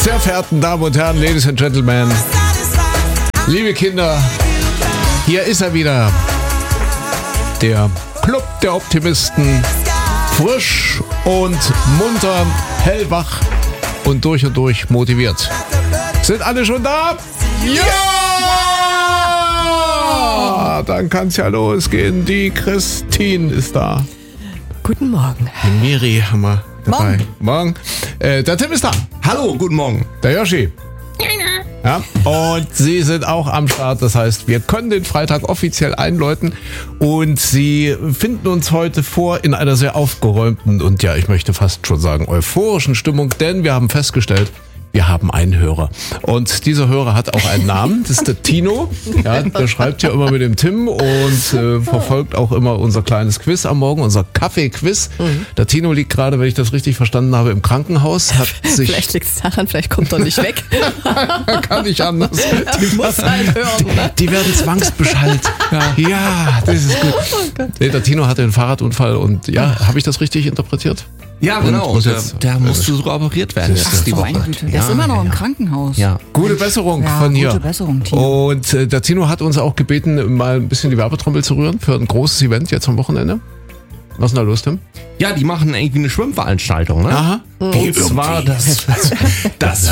Sehr verehrten Damen und Herren, Ladies and Gentlemen, liebe Kinder, hier ist er wieder, der Club der Optimisten, frisch und munter, hellwach und durch motiviert. Sind alle schon da? Ja! Dann kann's ja losgehen. Die Christine ist da. Guten Morgen. Die Miri haben wir dabei. Morgen. Der Tim ist da. Hallo, guten Morgen. Der Yoshi. Ja, und Sie sind auch am Start. Das heißt, wir können den Freitag offiziell einläuten. Und Sie finden uns heute vor in einer sehr aufgeräumten und ja, ich möchte fast schon sagen, euphorischen Stimmung. Denn wir haben festgestellt, wir haben einen Hörer. Und dieser Hörer hat auch einen Namen. Das ist der Tino. Ja, der schreibt ja immer mit dem Tim und verfolgt auch immer unser kleines Quiz am Morgen, unser Kaffee-Quiz. Der Tino liegt gerade, wenn ich das richtig verstanden habe, im Krankenhaus. Hat sich Vielleicht liegt es daran, vielleicht kommt er nicht weg. Kann nicht anders. Die muss halt hören. Ne? Die werden zwangsbeschallt. Ja, das ist gut. Oh Gott. Nee, der Tino hatte einen Fahrradunfall und ja, habe ich das richtig interpretiert? Ja, genau. muss Der musste sogar operiert werden. Ach die So, Woche. meine Güte. Der ist immer noch im Krankenhaus. Ja. Gute Besserung Ja, von hier. gute Besserung, Tino. Und der Tino hat uns auch gebeten, mal ein bisschen die Werbetrommel zu rühren für ein großes Event jetzt am Wochenende. Was ist denn da los, Tim? Ja, die machen irgendwie eine Schwimmveranstaltung, ne? Aha. Und zwar das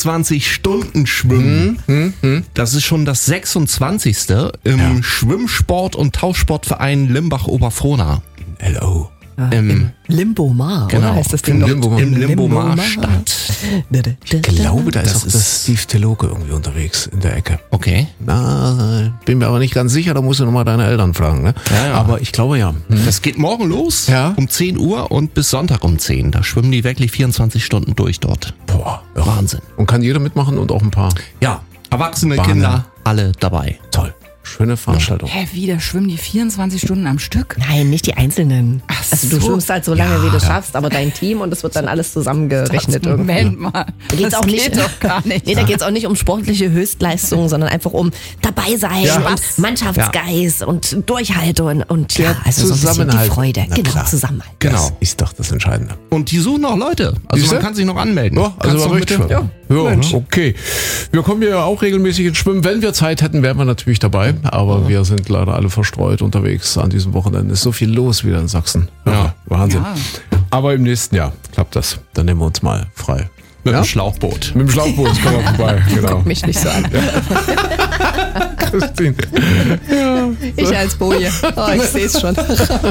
24-Stunden-Schwimmen. Das ist schon das 26. im Schwimmsport- und Tauchsportverein Limbach-Oberfrohna. Hello. Im Limbo-Mar, Genau. oder heißt das Ding? Im Limbomar-Stadt. Ich glaube, da ist auch ist- das Steve Teloke irgendwie unterwegs in der Ecke. Okay. Na, bin mir aber nicht ganz sicher, da musst du nochmal deine Eltern fragen, ne? Ja. Aber ich glaube ja. Das geht morgen los Ja. um 10 Uhr und bis Sonntag um 10. Da schwimmen die wirklich 24 Stunden durch dort. Boah, ja. Wahnsinn. Und kann jeder mitmachen und auch ein paar. Ja, erwachsene Wahnsinn. Kinder, alle dabei. Toll. Schöne Veranstaltung. Hä, wie, da schwimmen die 24 Stunden am Stück? Nein, nicht die Einzelnen. Ach Also du so. schwimmst halt so lange, wie du schaffst, aber dein Team und das wird dann alles zusammengerechnet irgendwie. Moment mal. Da geht's das auch nicht, geht doch gar nicht. Nee, da geht's auch nicht um sportliche Höchstleistungen, sondern einfach um dabei sein Ja. und Mannschaftsgeist und Durchhaltung und ja, Der also so ein bisschen die Zusammenhalt. Freude. Na Genau, klar. Zusammenhalt. Genau. Das ist doch das Entscheidende. Und die suchen noch Leute. Also Siehste? man kann sich noch anmelden. Ja, also Kannst man du möchte bitte? schon. Ja, okay. Wir kommen ja auch regelmäßig ins Schwimmen. Wenn wir Zeit hätten, wären wir natürlich dabei. Aber wir sind leider alle verstreut unterwegs an diesem Wochenende. Ist so viel los wieder in Sachsen. Ja, Wahnsinn. Ja. Aber im nächsten Jahr klappt das. Dann nehmen wir uns mal frei. Mit Ja? dem Schlauchboot. Mit dem Schlauchboot kommen wir vorbei. Genau. Guck mich nicht so an. Christine. Ich als Boje. Oh, ich sehe es schon. So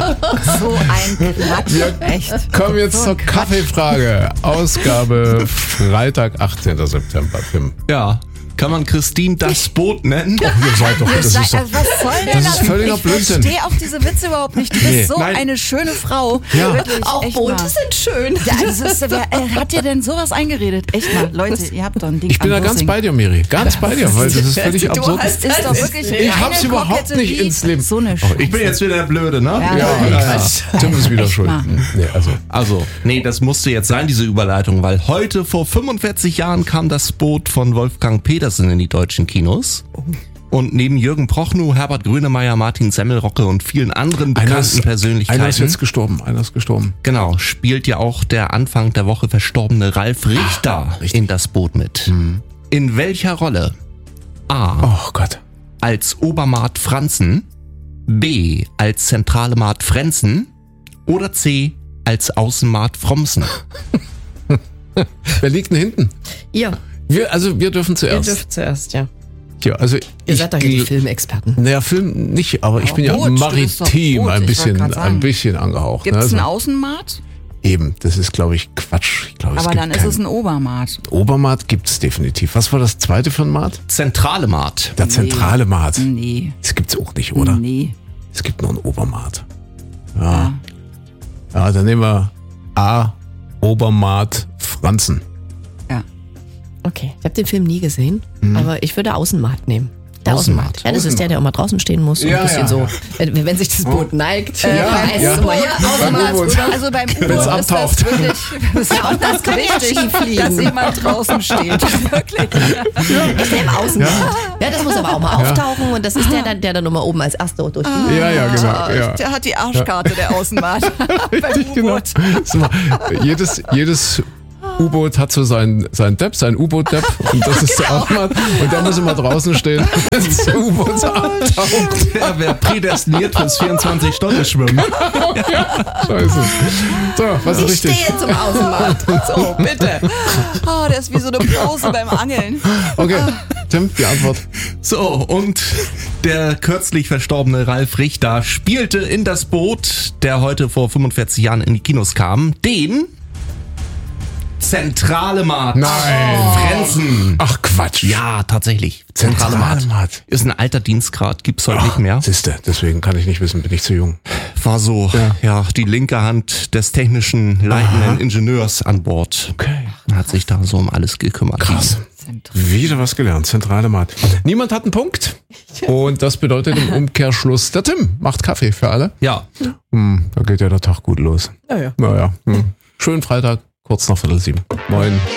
ein Quatsch. Echt. Kommen wir jetzt zur Kaffeefrage. Ausgabe Freitag, 18. September. Tim. Ja. Kann man Christine das Boot nennen? Ihr seid doch, das ist doch, Also was soll denn das ist völliger Ich Blödsinn. verstehe auch diese Witze überhaupt nicht. Du bist Nee. so Nein. eine schöne Frau. Ja. Wirklich, Auch echt Boote mal. sind schön. Ja, das ist, wer hat dir denn sowas eingeredet? Echt mal, Leute, ihr habt doch ein Ding ich bin da am ganz Bussing. bei dir, Miri. Ganz bei dir, weil das ist völlig absurd. Das ist doch wirklich Ich reine hab's überhaupt nicht Koketterie. ins Leben. So eine Ich bin jetzt wieder der Blöde, ne? Ja. Tim ist wieder schuld. mal. Nee, Also, nee, das musste jetzt sein, diese Überleitung, weil heute vor 45 Jahren kam das Boot von Wolfgang Petersen in die deutschen Kinos. Und neben Jürgen Prochnow, Herbert Grönemeyer, Martin Semmelrocke und vielen anderen bekannten Persönlichkeiten. Einer ist jetzt gestorben. Genau, spielt ja auch der Anfang der Woche verstorbene Ralf Richter in das Boot mit. In welcher Rolle? A. Oh Gott. Als Obermaat Franzen, B. als zentrale Maat Frenzen oder C. als Außenmaat Fromsen. Wer liegt denn hinten? Ihr Wir dürfen zuerst. dürft zuerst, ja. Ja, also Ihr seid doch hier die Filmexperten. Naja, Film nicht, aber ich bin ja Boot, du bist doch maritim Boot, ein ich wollte grad sagen. bisschen angehaucht. Gibt ne? es einen Also, Außenmaat? eben, das ist, glaube ich, Quatsch. Ich glaube, Aber dann ist es ein Obermaat. Obermaat gibt's definitiv. Was war das zweite für ein Maat? Zentrale Maat. Der zentrale Maat. Nee. Das gibt's auch nicht, oder? Nee. Es gibt nur ein Obermaat. Ja, dann nehmen wir A. Obermaat Franzen. Ja. Okay, ich habe den Film nie gesehen, aber ich würde Außenmaat nehmen. Der Außenmaat. Außenmaat. Ja, das ist der immer draußen stehen muss und Ja, ein bisschen ja, so, ja. wenn sich das Boot neigt. heißt ja. es immer, ja, Außenmaat. U-Boot. Also beim Wenn's U-Boot ist abtaucht. das wirklich Ja, und das kann wichtig, schief fliegen. dass jemand draußen steht. Wirklich. Ich nehme Außenmaat. Ja, das muss aber auch mal auftauchen und das ist der dann immer oben als Erster durch die Ja, genau. Ja. Der hat die Arschkarte, der Außenmaat. Beim Richtig, genau. U-Boot. Sag mal, jedes U-Boot hat so sein Depp, sein U-Boot-Depp und das ist der Ahmad und der muss immer draußen stehen, wenn das U-Boot so abtaucht. Der wäre prädestiniert fürs 24-Stunden-Schwimmen. Scheiße. So, was ist Ich richtig? stehe zum Außenmarkt. So, bitte. Oh, der ist wie so eine Pose beim Angeln. Okay, Tim, die Antwort. So, und der kürzlich verstorbene Ralf Richter spielte in das Boot, der heute vor 45 Jahren in die Kinos kam, den Zentrale-Mat. Nein. Frenzen. Ach Quatsch. Ja, tatsächlich. Zentrale-Mat. Zentrale-Mat. Ist ein alter Dienstgrad, gibt's heute nicht mehr. Siehste, deswegen kann ich nicht wissen, bin ich zu jung. War so, ja, die linke Hand des technischen leitenden Ingenieurs an Bord. Okay. Hat sich da so um alles gekümmert. Krass. Wieder was gelernt, zentrale Mat. Niemand hat einen Punkt und das bedeutet im Umkehrschluss, der Tim macht Kaffee für alle. Ja. Da geht ja der Tag gut los. Ja. Naja. Schönen Freitag, kurz nach 6:45. Moin.